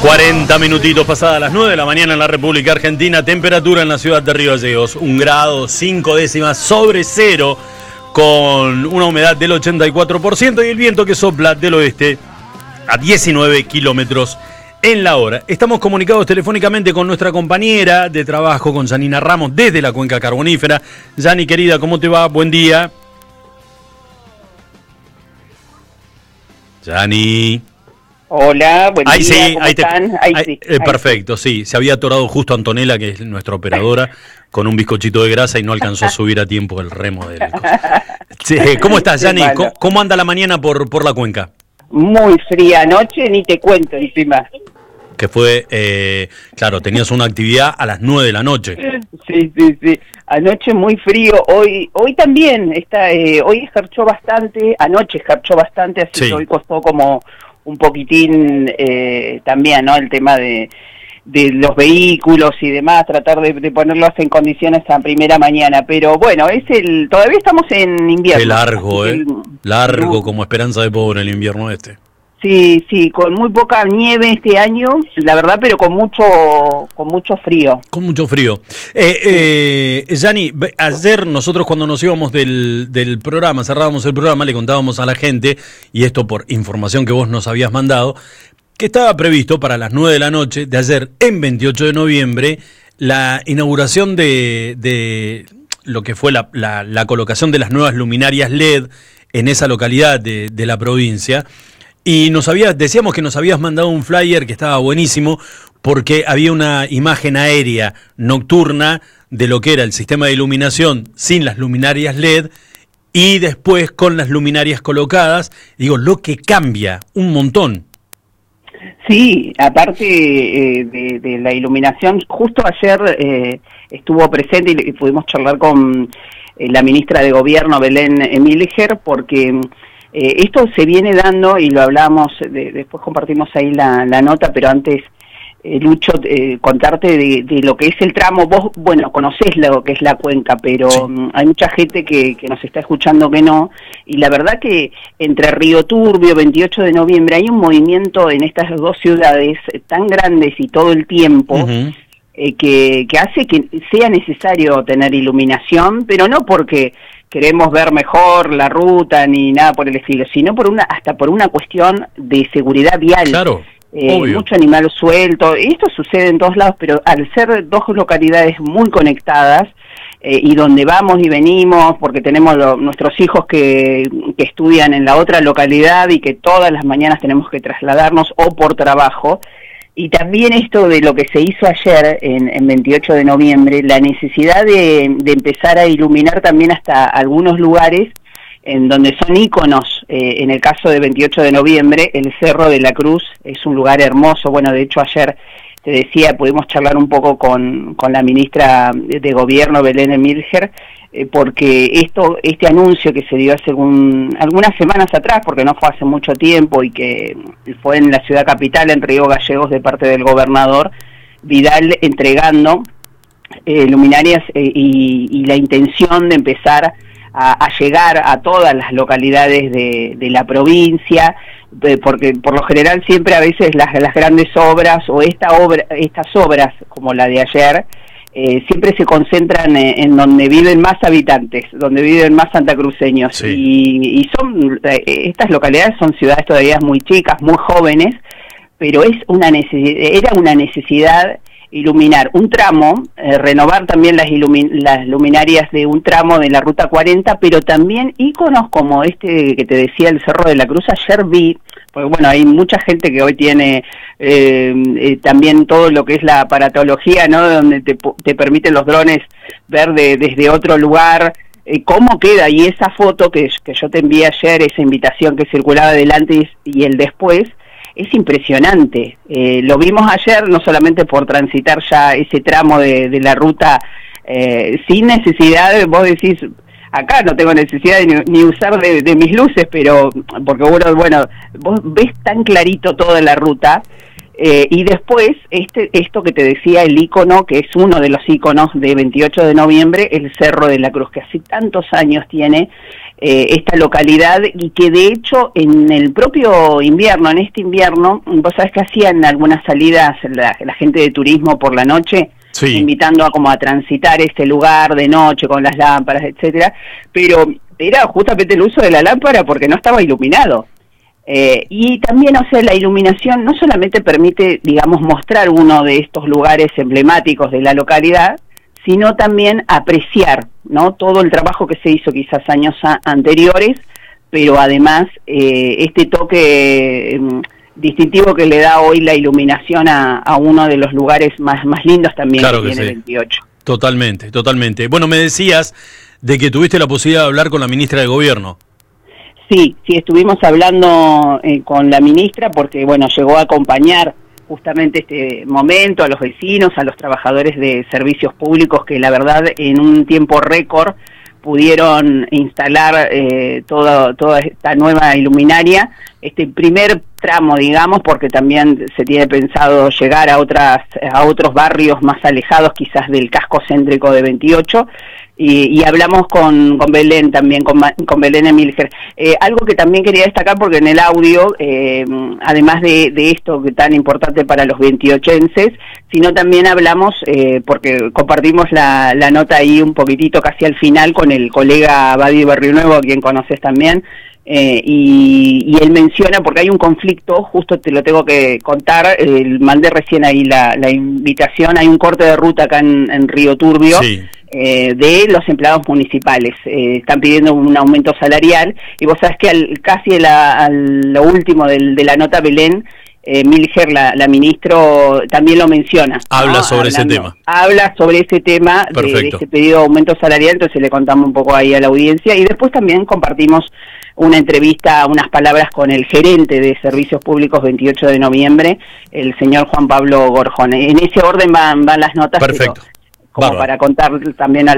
40 minutitos pasadas las 9 de la mañana en la República Argentina. Temperatura en la ciudad de Río Gallegos, 1 grado 5 décimas sobre cero, con una humedad del 84% y el viento que sopla del oeste a 19 kilómetros en la hora. Estamos comunicados telefónicamente con nuestra compañera de trabajo, con Janina Ramos, desde la Cuenca Carbonífera. Yani, querida, ¿cómo te va? Buen día. Yani. Hola, buen día, sí, ¿cómo están? Sí. Perfecto, sí. Se había atorado justo Antonella, que es nuestra operadora, con un bizcochito de grasa y no alcanzó a subir a tiempo el remo del sí, ¿cómo estás, Yani? ¿Cómo anda la mañana por la Cuenca? Muy fría anoche, ni te cuento encima. Que fue, claro, tenías una actividad a las 9 de la noche. Sí. Anoche muy frío, hoy también, hoy escarchó bastante, anoche escarchó bastante, así sí. Que hoy costó como un poquitín también, ¿no? El tema de los vehículos y demás, tratar de ponerlos en condiciones a primera mañana, pero bueno, todavía estamos en invierno. Qué largo, largo como esperanza de pobre el invierno este. Sí, con muy poca nieve este año, la verdad, pero con mucho frío. Con mucho frío. Yani, ayer nosotros cuando nos íbamos del programa, cerrábamos el programa, le contábamos a la gente, y esto por información que vos nos habías mandado, que estaba previsto para las 9 de la noche de ayer, en 28 de noviembre, la inauguración de lo que fue la colocación de las nuevas luminarias LED en esa localidad de la provincia. Y decíamos que nos habías mandado un flyer que estaba buenísimo porque había una imagen aérea nocturna de lo que era el sistema de iluminación sin las luminarias LED y después con las luminarias colocadas. Digo, lo que cambia un montón. Sí, aparte de la iluminación, justo ayer estuvo presente y pudimos charlar con la ministra de Gobierno, Belén Emilger, porque esto se viene dando y lo hablamos, después compartimos ahí la nota, pero antes, Lucho, contarte de lo que es el tramo. Vos, bueno, conocés lo que es la Cuenca, pero sí. Hay mucha gente que nos está escuchando que no, y la verdad que entre Río Turbio, 28 de noviembre, hay un movimiento en estas dos ciudades tan grandes y todo el tiempo, uh-huh. Que hace que sea necesario tener iluminación, pero no porque queremos ver mejor la ruta ni nada por el estilo, sino hasta por una cuestión de seguridad vial. Claro, obvio. Mucho animal suelto, esto sucede en todos lados, pero al ser dos localidades muy conectadas, y donde vamos y venimos, porque tenemos nuestros hijos que estudian en la otra localidad y que todas las mañanas tenemos que trasladarnos o por trabajo. Y también esto de lo que se hizo ayer, en 28 de noviembre, la necesidad de empezar a iluminar también hasta algunos lugares en donde son íconos. En el caso de 28 de noviembre, el Cerro de la Cruz es un lugar hermoso. Bueno, de hecho ayer, te decía, pudimos charlar un poco con la ministra de Gobierno, Belén Emilger, porque este anuncio que se dio hace algunas semanas atrás, porque no fue hace mucho tiempo y que fue en la ciudad capital, en Río Gallegos, de parte del gobernador Vidal, entregando luminarias y la intención de empezar a llegar a todas las localidades de la provincia, porque por lo general siempre a veces las grandes obras o estas obras como la de ayer siempre se concentran en donde viven más habitantes, donde viven más santacruceños, sí. y estas localidades son ciudades todavía muy chicas, muy jóvenes, pero era una necesidad iluminar un tramo, renovar también las luminarias de un tramo de la Ruta 40, pero también íconos como este que te decía, el Cerro de la Cruz. Ayer vi, porque bueno, hay mucha gente que hoy tiene también todo lo que es la aparatología, ¿no? Donde te permiten los drones ver desde otro lugar cómo queda, y esa foto que yo te envié ayer, esa invitación que circulaba del antes y el después, es impresionante. Lo vimos ayer no solamente por transitar ya ese tramo de la ruta sin necesidad, vos decís, acá no tengo necesidad ni usar de mis luces, pero porque bueno, vos ves tan clarito toda la ruta, y después esto que te decía, el ícono, que es uno de los íconos de 28 de noviembre, el Cerro de la Cruz, que hace tantos años tiene, esta localidad, y que de hecho en el propio invierno, en este invierno, vos sabés que hacían algunas salidas la gente de turismo por la noche, sí, invitando a transitar este lugar de noche con las lámparas, etcétera, pero era justamente el uso de la lámpara porque no estaba iluminado. Y también, o sea, la iluminación no solamente permite, digamos, mostrar uno de estos lugares emblemáticos de la localidad, sino también apreciar, ¿no?, todo el trabajo que se hizo quizás años anteriores, pero además este toque distintivo que le da hoy la iluminación a uno de los lugares más lindos también, claro, que tiene sí. 28. Totalmente, totalmente. Bueno, me decías de que tuviste la posibilidad de hablar con la ministra de Gobierno. Sí, estuvimos hablando con la ministra porque, bueno, llegó a acompañar justamente este momento a los vecinos, a los trabajadores de servicios públicos que la verdad en un tiempo récord pudieron instalar toda esta nueva iluminaria, este primer tramo, digamos, porque también se tiene pensado llegar a otros barrios más alejados quizás del casco céntrico de 28, y hablamos con Belén también, con Belén Emilger. Algo que también quería destacar, porque en el audio, además de esto que tan importante para los 28enses, sino también hablamos, porque compartimos la nota ahí un poquitito casi al final con el colega Badi Barrionuevo, a quien conoces también, y él menciona, porque hay un conflicto, justo te lo tengo que contar, mandé recién ahí la invitación, hay un corte de ruta acá en Río Turbio, sí, de los empleados municipales, están pidiendo un aumento salarial, y vos sabés que casi a lo último de la nota, Belén Milger, la ministro, también lo menciona. Habla sobre ese tema. Habla sobre ese tema de ese pedido de aumento salarial, entonces le contamos un poco ahí a la audiencia, y después también compartimos una entrevista, unas palabras con el gerente de Servicios Públicos 28 de noviembre, el señor Juan Pablo Gorjón. En ese orden van las notas. Perfecto. Pero como para contar también a